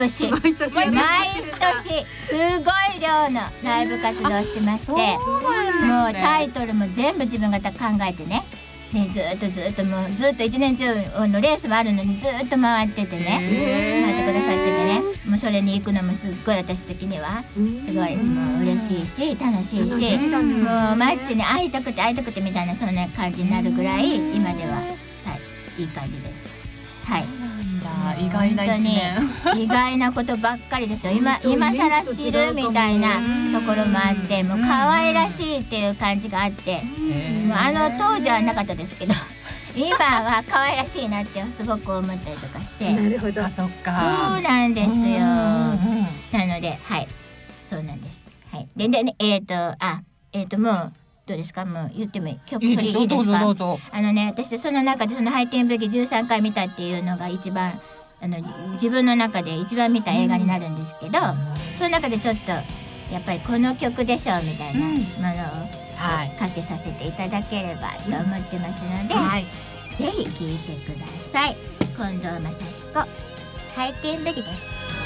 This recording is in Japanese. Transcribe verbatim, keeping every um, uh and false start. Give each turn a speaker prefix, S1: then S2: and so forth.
S1: 年毎年すごい量のライブ活動してまして、もうタイトルも全部自分が考えてね、でずっとずっともうずっと一年中のレースもあるのにずっと回っててね、回ってくださっててね、もうそれに行くのもすっごい私的にはすごいもう嬉しいし楽しいし、もうマッチに会いたくて会いたくてみたいなそんな感じになるぐらい今では、はい、いい感じです。はい。
S2: 意外な一面
S1: 意外なことばっかりですよ。今今更知るみたいなところもあって、もう可愛らしいっていう感じがあって、もうあの当時はなかったですけど今は可愛らしいなってすごく思ったりとかして。
S3: なるほど、
S2: そっか、
S1: そうなんですよ。なのではいそうなんです。はい。ででねえっとあえっともうどうですか、もう言っても曲振りいいですか。あのね、私その中でそのハイテンブギじゅうさんかい見たっていうのが一番あの自分の中で一番見た映画になるんですけど、うん、その中でちょっとやっぱりこの曲でしょうみたいなものを、はい、かけさせていただければと思ってますので、うんはい、ぜひ聴いてください。近藤真彦ハイテンブギです。